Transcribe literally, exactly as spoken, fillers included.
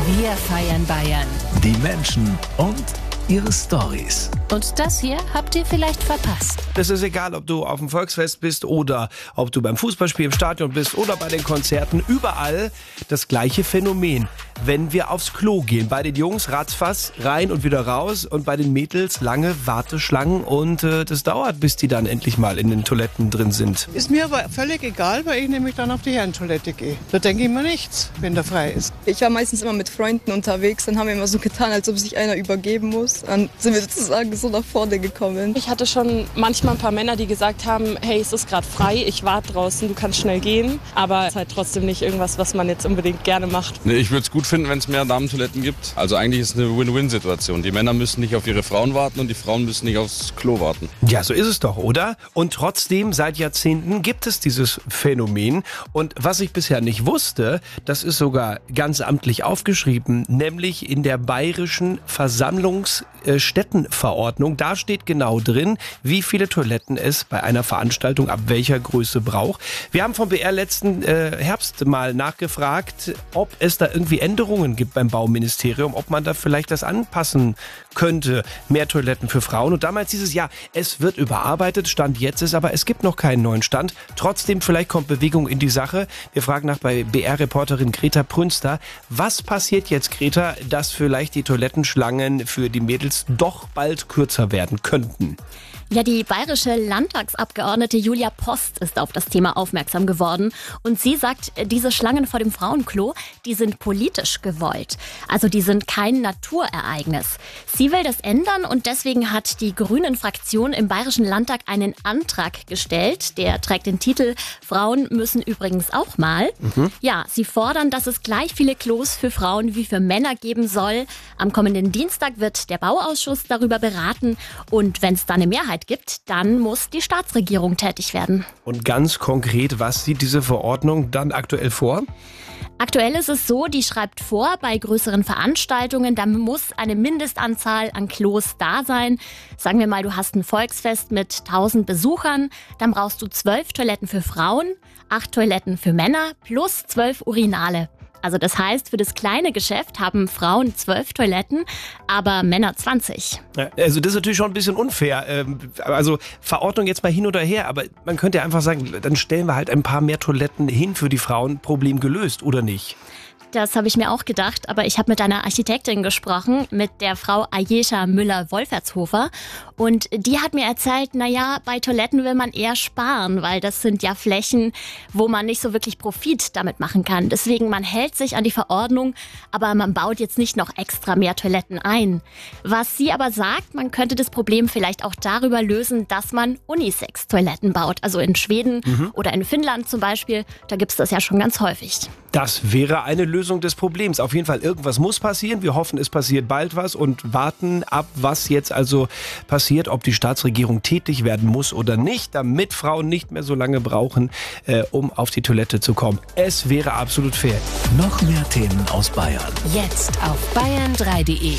Wir feiern Bayern. Die Menschen und ihre Storys. Und das hier habt ihr vielleicht verpasst. Es ist egal, ob du auf dem Volksfest bist oder ob du beim Fußballspiel im Stadion bist oder bei den Konzerten. Überall das gleiche Phänomen. Wenn wir aufs Klo gehen, bei den Jungs ratzfass rein und wieder raus und bei den Mädels lange Warteschlangen und äh, das dauert, bis die dann endlich mal in den Toiletten drin sind. Ist mir aber völlig egal, weil ich nämlich dann auf die Herrentoilette gehe. Da denke ich mir nichts, wenn der frei ist. Ich war meistens immer mit Freunden unterwegs, dann haben wir immer so getan, als ob sich einer übergeben muss. Dann sind wir sozusagen so nach vorne gekommen. Ich hatte schon manchmal ein paar Männer, die gesagt haben, hey, es ist gerade frei, ich warte draußen, du kannst schnell gehen. Aber es ist halt trotzdem nicht irgendwas, was man jetzt unbedingt gerne macht. Nee, ich würde es gut finden, wenn es mehr Damentoiletten gibt. Also eigentlich ist es eine Win-Win-Situation. Die Männer müssen nicht auf ihre Frauen warten und die Frauen müssen nicht aufs Klo warten. Ja, so ist es doch, oder? Und trotzdem, seit Jahrzehnten gibt es dieses Phänomen. Und was ich bisher nicht wusste, das ist sogar ganz amtlich aufgeschrieben, nämlich in der bayerischen Versammlungsstättenverordnung. Da steht genau drin, wie viele Toiletten es bei einer Veranstaltung ab welcher Größe braucht. Wir haben vom B R letzten äh, Herbst mal nachgefragt, ob es da irgendwie Änderungen gibt beim Bauministerium, ob man da vielleicht das anpassen könnte. Mehr Toiletten für Frauen. Und damals hieß es ja, es wird überarbeitet. Stand jetzt ist aber, es gibt noch keinen neuen Stand. Trotzdem, vielleicht kommt Bewegung in die Sache. Wir fragen nach bei B R-Reporterin Greta Prünster. Was passiert jetzt, Greta, dass vielleicht die Toilettenschlangen für die Mädels doch bald kürzer werden könnten? Ja, die bayerische Landtagsabgeordnete Julia Post ist auf das Thema aufmerksam geworden und sie sagt, diese Schlangen vor dem Frauenklo, die sind politisch gewollt. Also die sind kein Naturereignis. Sie will das ändern und deswegen hat die Grünen-Fraktion im Bayerischen Landtag einen Antrag gestellt. Der trägt den Titel Frauen müssen übrigens auch mal. Mhm. Ja, sie fordern, dass es gleich viele Klos für Frauen wie für Männer geben soll. Am kommenden Dienstag wird der Bauausschuss darüber beraten und wenn es da eine Mehrheit gibt, dann muss die Staatsregierung tätig werden. Und ganz konkret, was sieht diese Verordnung dann aktuell vor? Aktuell ist es so, die schreibt vor, bei größeren Veranstaltungen, da muss eine Mindestanzahl an Klos da sein. Sagen wir mal, du hast ein Volksfest mit tausend Besuchern, dann brauchst du zwölf Toiletten für Frauen, acht Toiletten für Männer plus zwölf Urinale. Also das heißt, für das kleine Geschäft haben Frauen zwölf Toiletten, aber Männer zwanzig. Ja, also das ist natürlich schon ein bisschen unfair. Also Verordnung jetzt mal hin oder her, aber man könnte ja einfach sagen, dann stellen wir halt ein paar mehr Toiletten hin für die Frauen, Problem gelöst, oder nicht? Das habe ich mir auch gedacht, aber ich habe mit einer Architektin gesprochen, mit der Frau Ajescha Müller-Wolfertshofer. Und die hat mir erzählt, naja, bei Toiletten will man eher sparen, weil das sind ja Flächen, wo man nicht so wirklich Profit damit machen kann. Deswegen, man hält sich an die Verordnung, aber man baut jetzt nicht noch extra mehr Toiletten ein. Was sie aber sagt, man könnte das Problem vielleicht auch darüber lösen, dass man Unisex-Toiletten baut. Also in Schweden mhm. oder in Finnland zum Beispiel, da gibt es das ja schon ganz häufig. Das wäre eine Lösung des Problems. Auf jeden Fall, irgendwas muss passieren. Wir hoffen, es passiert bald was und warten ab, was jetzt also passiert, ob die Staatsregierung tätig werden muss oder nicht, damit Frauen nicht mehr so lange brauchen, äh, um auf die Toilette zu kommen. Es wäre absolut fair. Noch mehr Themen aus Bayern. Jetzt auf bayern drei punkt de.